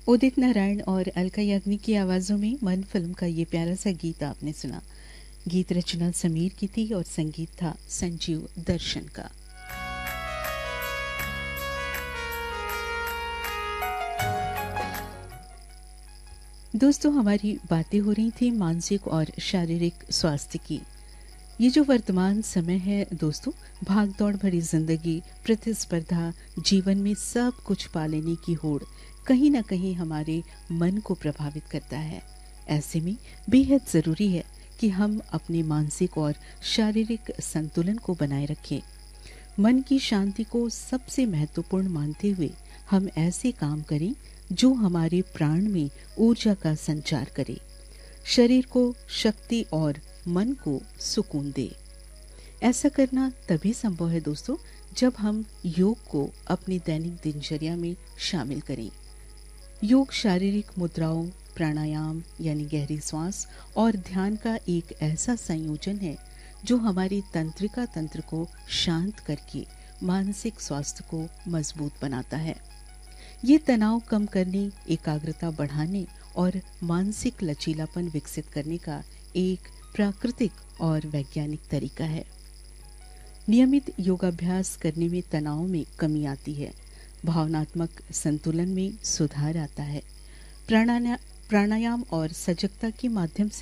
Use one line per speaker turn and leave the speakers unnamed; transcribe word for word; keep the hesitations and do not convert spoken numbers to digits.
उदित नारायण और अलका याग्निक की आवाजों में मन फिल्म का ये प्यारा सा गीत आपने सुना। गीत रचना समीर की थी और संगीत था संजीव दर्शन का। दोस्तों, हमारी बातें हो रही थी मानसिक और शारीरिक स्वास्थ्य की। ये जो वर्तमान समय है दोस्तों, भाग दौड़ भरी जिंदगी, प्रतिस्पर्धा, जीवन में सब कुछ पा लेने की होड़ कहीं ना कहीं हमारे मन को प्रभावित करता है। ऐसे में बेहद जरूरी है कि हम अपने मानसिक और शारीरिक संतुलन को बनाए रखें। मन की शांति को सबसे महत्वपूर्ण मानते हुए हम ऐसे काम करें जो हमारे प्राण में ऊर्जा का संचार करे, शरीर को शक्ति और मन को सुकून दे। ऐसा करना तभी संभव है दोस्तों जब हम योग को अपनी दैनिक दिनचर्या में शामिल करें। योग शारीरिक मुद्राओं, प्राणायाम यानी गहरी सांस और ध्यान का एक ऐसा संयोजन है जो हमारी तंत्रिका तंत्र को शांत करके मानसिक स्वास्थ्य को मजबूत बनाता है। ये तनाव कम करने, एकाग्रता बढ़ाने और मानसिक लचीलापन विकसित करने का एक प्राकृतिक और वैज्ञानिक तरीका है। नियमित योगाभ्यास करने में तनाव में कमी आती है, भावनात्मक संतुलन में सुधार आता है। प्राणायाम प्राणायाम और सजगता के माध्यम से